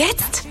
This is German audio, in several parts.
Jetzt?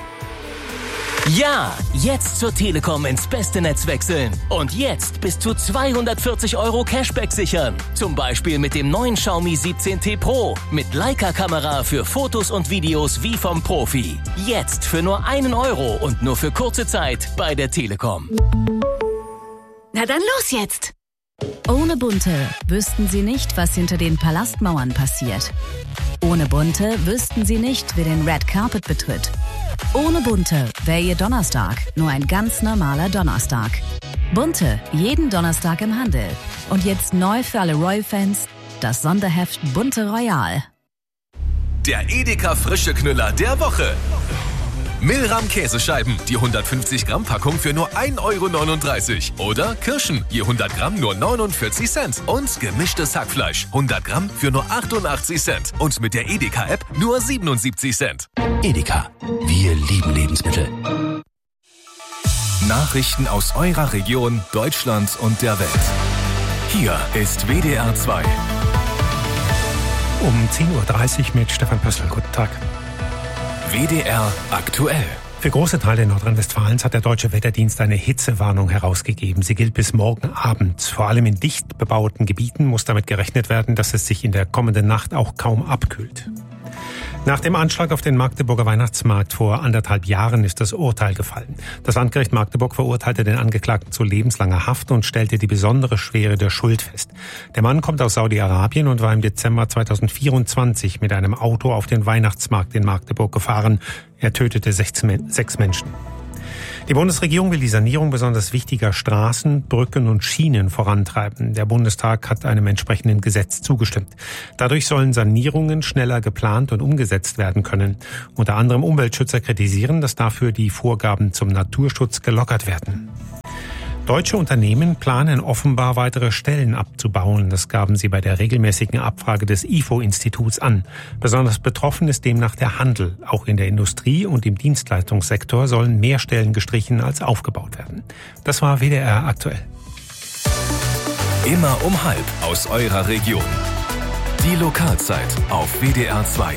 Ja, jetzt zur Telekom ins beste Netz wechseln. Und jetzt bis zu 240 € Cashback sichern. Zum Beispiel mit dem neuen Xiaomi 17T Pro. Mit Leica-Kamera für Fotos und Videos wie vom Profi. Jetzt für nur 1 € und nur für kurze Zeit bei der Telekom. Na dann los jetzt! Ohne Bunte wüssten Sie nicht, was hinter den Palastmauern passiert. Ohne Bunte wüssten Sie nicht, wer den Red Carpet betritt. Ohne Bunte wäre Ihr Donnerstag nur ein ganz normaler Donnerstag. Bunte, jeden Donnerstag im Handel. Und jetzt neu für alle Royal-Fans, das Sonderheft Bunte Royal. Der Edeka Frische Knüller der Woche. Milram Käsescheiben, die 150 Gramm Packung für nur 1,39 €. Oder Kirschen, je 100 Gramm nur 49 Cent. Und gemischtes Hackfleisch, 100 Gramm für nur 88 Cent. Und mit der Edeka-App nur 77 Cent. Edeka, wir lieben Lebensmittel. Nachrichten aus eurer Region, Deutschland und der Welt. Hier ist WDR 2. Um 10:30 Uhr mit Stefan Pössl. Guten Tag. WDR aktuell. Für große Teile Nordrhein-Westfalens hat der Deutsche Wetterdienst eine Hitzewarnung herausgegeben. Sie gilt bis morgen Abend. Vor allem in dicht bebauten Gebieten muss damit gerechnet werden, dass es sich in der kommenden Nacht auch kaum abkühlt. Nach dem Anschlag auf den Magdeburger Weihnachtsmarkt vor 1,5 Jahren ist das Urteil gefallen. Das Landgericht Magdeburg verurteilte den Angeklagten zu lebenslanger Haft und stellte die besondere Schwere der Schuld fest. Der Mann kommt aus Saudi-Arabien und war im Dezember 2024 mit einem Auto auf den Weihnachtsmarkt in Magdeburg gefahren. Er tötete 6 Menschen. Die Bundesregierung will die Sanierung besonders wichtiger Straßen, Brücken und Schienen vorantreiben. Der Bundestag hat einem entsprechenden Gesetz zugestimmt. Dadurch sollen Sanierungen schneller geplant und umgesetzt werden können. Unter anderem Umweltschützer kritisieren, dass dafür die Vorgaben zum Naturschutz gelockert werden. Deutsche Unternehmen planen offenbar weitere Stellen abzubauen. Das gaben sie bei der regelmäßigen Abfrage des IFO-Instituts an. Besonders betroffen ist demnach der Handel. Auch in der Industrie und im Dienstleistungssektor sollen mehr Stellen gestrichen als aufgebaut werden. Das war WDR aktuell. Immer um 12:30 aus eurer Region. Die Lokalzeit auf WDR 2.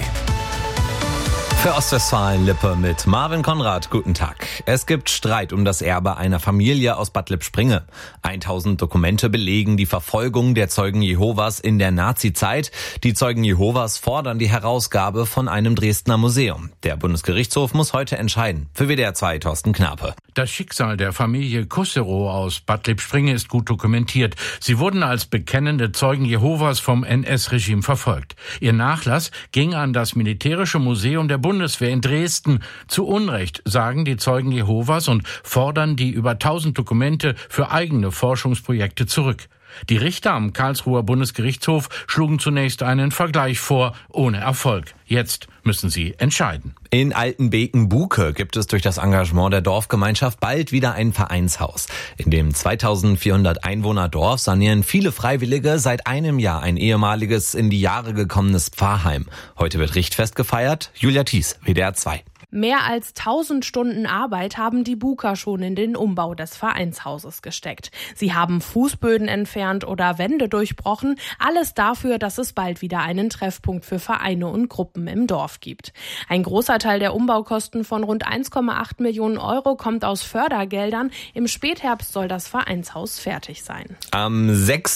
Für Ostwestfalen-Lippe mit Marvin Konrad. Guten Tag. Es gibt Streit um das Erbe einer Familie aus Bad Lippspringe. 1000 Dokumente belegen die Verfolgung der Zeugen Jehovas in der Nazi-Zeit. Die Zeugen Jehovas fordern die Herausgabe von einem Dresdner Museum. Der Bundesgerichtshof muss heute entscheiden. Für WDR 2 Thorsten Knape. Das Schicksal der Familie Kusserow aus Bad Lippspringe ist gut dokumentiert. Sie wurden als bekennende Zeugen Jehovas vom NS-Regime verfolgt. Ihr Nachlass ging an das Militärische Museum der Bundeswehr in Dresden. Zu Unrecht, sagen die Zeugen Jehovas und fordern die über 1000 Dokumente für eigene Forschungsprojekte zurück. Die Richter am Karlsruher Bundesgerichtshof schlugen zunächst einen Vergleich vor, ohne Erfolg. Jetzt müssen sie entscheiden. In Altenbeken-Buke gibt es durch das Engagement der Dorfgemeinschaft bald wieder ein Vereinshaus. In dem 2400 Einwohner-Dorf sanieren viele Freiwillige seit einem Jahr ein ehemaliges, in die Jahre gekommenes Pfarrheim. Heute wird Richtfest gefeiert. Julia Thies, WDR 2. Mehr als 1000 Stunden Arbeit haben die Buker schon in den Umbau des Vereinshauses gesteckt. Sie haben Fußböden entfernt oder Wände durchbrochen. Alles dafür, dass es bald wieder einen Treffpunkt für Vereine und Gruppen im Dorf gibt. Ein großer Teil der Umbaukosten von rund 1,8 Millionen € kommt aus Fördergeldern. Im Spätherbst soll das Vereinshaus fertig sein. Am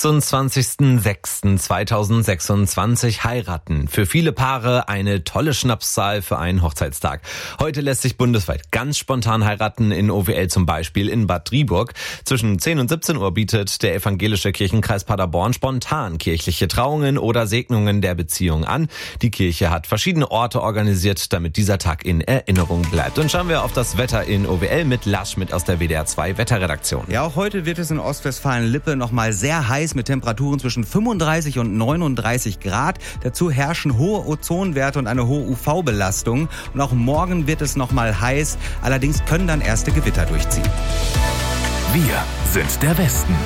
26.06.2026 heiraten. Für viele Paare eine tolle Schnapszahl für einen Hochzeitstag. Heute lässt sich bundesweit ganz spontan heiraten, in OWL zum Beispiel in Bad Driburg. Zwischen 10 und 17 Uhr bietet der Evangelische Kirchenkreis Paderborn spontan kirchliche Trauungen oder Segnungen der Beziehung an. Die Kirche hat verschiedene Orte organisiert, damit dieser Tag in Erinnerung bleibt. Und schauen wir auf das Wetter in OWL mit Lars Schmidt aus der WDR 2 Wetterredaktion. Ja, auch heute wird es in Ostwestfalen-Lippe nochmal sehr heiß mit Temperaturen zwischen 35 und 39 Grad. Dazu herrschen hohe Ozonwerte und eine hohe UV-Belastung. Und auch morgen wird es nochmal heiß. Allerdings können dann erste Gewitter durchziehen. Wir sind der Westen.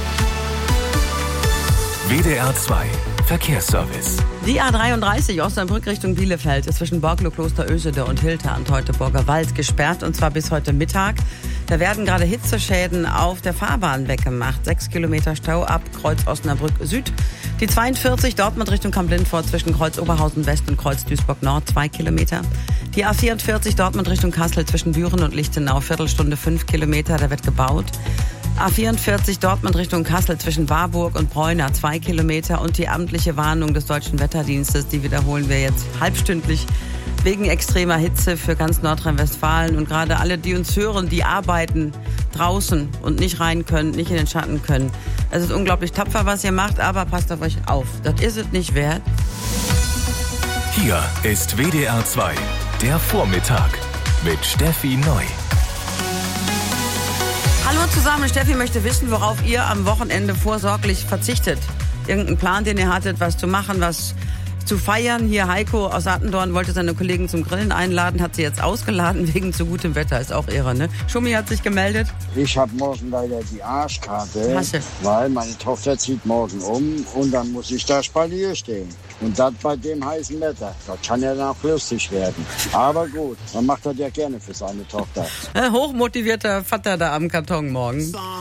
WDR 2 Verkehrsservice. Die A33 Osnabrück Richtung Bielefeld ist zwischen Borglo, Kloster Ösede und Hilter am Teutoburger Wald gesperrt, und zwar bis heute Mittag. Da werden gerade Hitzeschäden auf der Fahrbahn weggemacht. 6 Kilometer Stau ab Kreuz Osnabrück Süd. Die 42 Dortmund Richtung Kamp-Lindfort zwischen Kreuz Oberhausen West und Kreuz Duisburg Nord 2 Kilometer. Die A44 Dortmund Richtung Kassel zwischen Büren und Lichtenau, Viertelstunde 5 Kilometer, da wird gebaut. A44 Dortmund Richtung Kassel zwischen Warburg und Bräuna, 2 Kilometer. Und die amtliche Warnung des Deutschen Wetterdienstes, die wiederholen wir jetzt halbstündlich wegen extremer Hitze für ganz Nordrhein-Westfalen. Und gerade alle, die uns hören, die arbeiten draußen und nicht rein können, nicht in den Schatten können. Es ist unglaublich tapfer, was ihr macht, aber passt auf euch auf. Das ist es nicht wert. Hier ist WDR 2, der Vormittag mit Steffi Neu. Hallo zusammen, Steffi möchte wissen, worauf ihr am Wochenende vorsorglich verzichtet. Irgendeinen Plan, den ihr hattet, was zu machen, was zu feiern. Hier Heiko aus Attendorn wollte seine Kollegen zum Grillen einladen, hat sie jetzt ausgeladen wegen zu gutem Wetter. Ist auch irre, ne? Schumi hat sich gemeldet. Ich habe morgen leider die Arschkarte, weil meine Tochter zieht morgen um und dann muss ich da Spalier stehen. Und das bei dem heißen Wetter. Das kann ja dann auch lustig werden. Aber gut, man macht das ja gerne für seine Tochter. Hochmotivierter Vater da am Karton morgen.